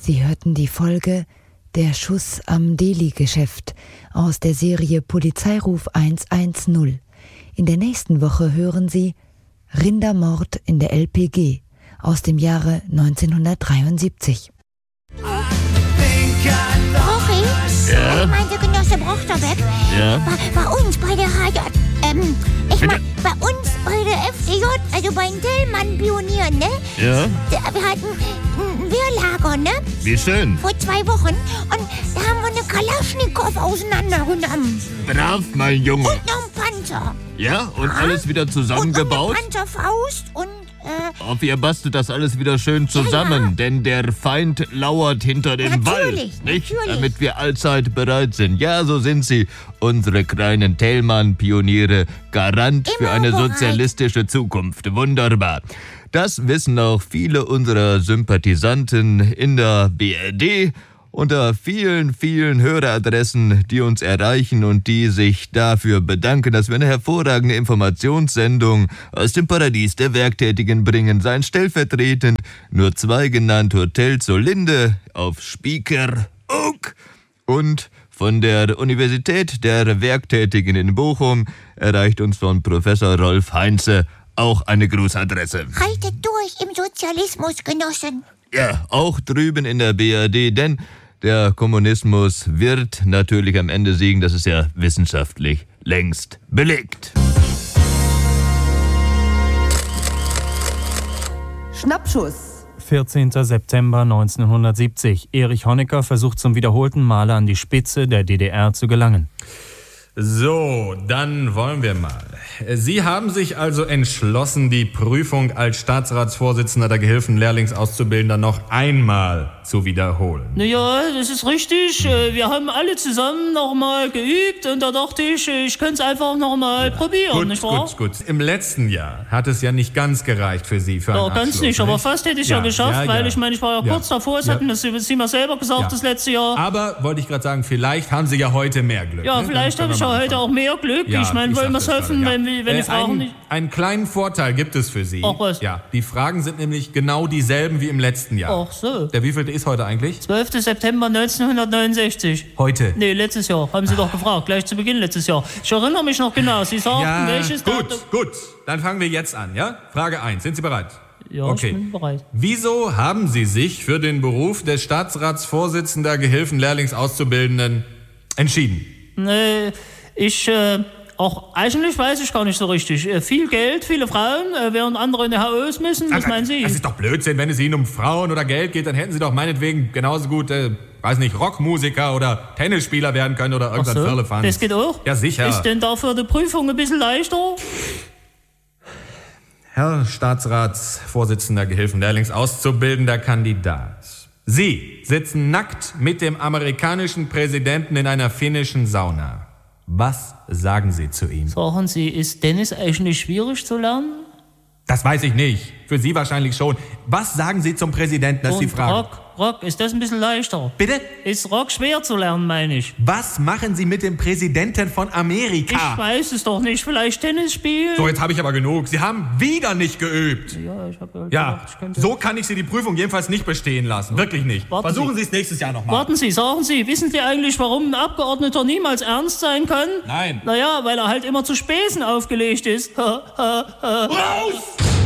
Sie hörten die Folge Der Schuss am Deli-Geschäft aus der Serie Polizeiruf 110. In der nächsten Woche hören Sie Rindermord in der LPG aus dem Jahre 1973. Rochi? Ja? Meinte Genosse Brochterbeck? Ja? Bei uns bei der bei uns bei der FDJ, also bei den Tellmann-Pionieren, ne? Ja? Wir hatten ein Wehrlager, ne? Wie schön. Vor 2 Wochen. Und da haben wir eine Kalaschnikow auseinandergenommen. Brav, mein Junge. Und noch ein Panzer. Ja? Und alles wieder zusammengebaut? Und eine Panzerfaust und Ob ihr bastelt das alles wieder schön zusammen, Ja. denn der Feind lauert hinter dem Wall, nicht? Natürlich. Damit wir allzeit bereit sind. Ja, so sind sie, unsere kleinen Thälmann-Pioniere, Garant für Immer eine bereit. sozialistische Zukunft. Wunderbar. Das wissen auch viele unserer Sympathisanten in der BRD unter vielen, vielen Höreradressen, die uns erreichen und die sich dafür bedanken, dass wir eine hervorragende Informationssendung aus dem Paradies der Werktätigen bringen. Seien stellvertretend nur 2 genannt: Hotel zur Linde auf Spieker und von der Universität der Werktätigen in Bochum erreicht uns von Professor Rolf Heinze auch eine Grußadresse. haltet durch im Sozialismus, Genossen. Ja, auch drüben in der BRD, denn der Kommunismus wird natürlich am Ende siegen, das ist ja wissenschaftlich längst belegt. Schnappschuss. 14. September 1970. Erich Honecker versucht zum wiederholten Male an die Spitze der DDR zu gelangen. So, dann wollen wir mal. Sie haben sich also entschlossen, die Prüfung als Staatsratsvorsitzender der Gehilfen Lehrlingsauszubildender noch einmal zu wiederholen. Naja, das ist richtig. Wir haben alle zusammen nochmal geübt und da dachte ich, ich könnte es einfach nochmal probieren, nicht wahr? Gut. Im letzten Jahr hat es ja nicht ganz gereicht für Sie für einen Ja, ganz Abschluss, nicht, aber fast hätte ich ja geschafft, weil ich meine, ich war ja kurz davor, das hatten Sie mal selber gesagt, das letzte Jahr. Aber, wollte ich gerade sagen, vielleicht haben Sie ja heute mehr Glück. Ja, ne? vielleicht Dann habe ich können ja wir mal heute auch mehr Glück. Ja, ich meine, wollen wir es sag das helfen, gerade, wenn die Fragen nicht... Einen kleinen Vorteil gibt es für Sie. Ach, was? Ja, die Fragen sind nämlich genau dieselben wie im letzten Jahr. Ach so. Der wievielte ist heute eigentlich? 12. September 1969. Heute. Nee, letztes Jahr. Haben Sie doch gefragt. Gleich zu Beginn letztes Jahr. Ich erinnere mich noch genau. Sie sagten, welches Datum... Gut. Dann fangen wir jetzt an, ja? Frage 1. Sind Sie bereit? Ja, Okay. ich bin bereit. Wieso haben Sie sich für den Beruf des Staatsratsvorsitzenden der Gehilfen Lehrlingsauszubildenden entschieden? Auch eigentlich weiß ich gar nicht so richtig. Viel Geld, viele Frauen, während andere in die HÖs müssen. Was meinen Sie? Das ist doch Blödsinn. Wenn es Ihnen um Frauen oder Geld geht, dann hätten Sie doch meinetwegen genauso gut, weiß nicht, Rockmusiker oder Tennisspieler werden können oder irgendein Firlefanz. Das geht auch? Ja, sicher. Ist denn dafür die Prüfung ein bisschen leichter? Herr Staatsratsvorsitzender Gehilfen Lehrlingsauszubildender Kandidat. Sie sitzen nackt mit dem amerikanischen Präsidenten in einer finnischen Sauna. Was sagen Sie zu ihm? Sagen Sie, ist Tennis eigentlich schwierig zu lernen? Das weiß ich nicht. Für Sie wahrscheinlich schon. Was sagen Sie zum Präsidenten, das ist die Frage. Rock, ist das ein bisschen leichter? Bitte? Ist Rock schwer zu lernen, meine ich? Was machen Sie mit dem Präsidenten von Amerika? Ich weiß es doch nicht. Vielleicht Tennis spielen? So, jetzt habe ich aber genug. Sie haben wieder nicht geübt. Ja, ich habe Ja, so kann ich Sie die Prüfung jedenfalls nicht bestehen lassen. Wirklich nicht. Versuchen Sie es nächstes Jahr nochmal. Warten Sie, sagen Sie, wissen Sie eigentlich, warum ein Abgeordneter niemals ernst sein kann? Nein. Naja, weil er halt immer zu Späßen aufgelegt ist. Raus!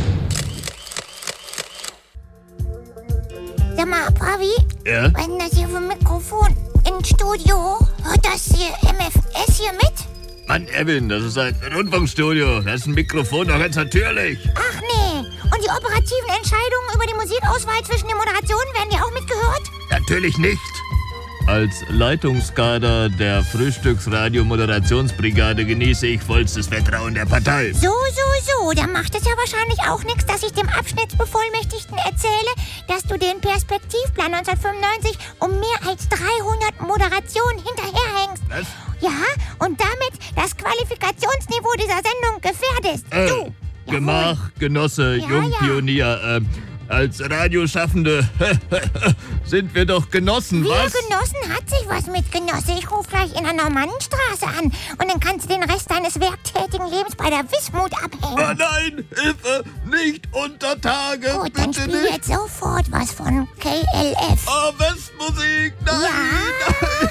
Sag mal, Bravi, Ja? wenn das hier vom Mikrofon ins Studio, hört das hier MFS hier mit? Mann, Erwin, das ist ein Rundfunkstudio. Das ist ein Mikrofon, doch ganz natürlich. Ach nee, und die operativen Entscheidungen über die Musikauswahl zwischen den Moderationen werden die auch mitgehört? Natürlich nicht. Als Leitungskader der Frühstücksradio-Moderationsbrigade genieße ich vollstes Vertrauen der Partei. So. Dann macht es ja wahrscheinlich auch nichts, dass ich dem Abschnittsbevollmächtigten erzähle, dass du den Perspektivplan 1995 um mehr als 300 Moderationen hinterherhängst. Was? Ja, und damit das Qualifikationsniveau dieser Sendung gefährdest. Du. Gemach, Genosse, Ja, Jungpionier. Als Radioschaffende sind wir doch Genossen, was? Genossen hat sich was mit Genosse. Ich rufe gleich in der Normannenstraße an und dann kannst du den Rest deines werktätigen Lebens bei der Wismut abhängen. Oh nein, Hilfe, nicht unter Tage, Gut, dann bitte spiel nicht. jetzt sofort was von KLF. Oh, Westmusik, nein! Ja.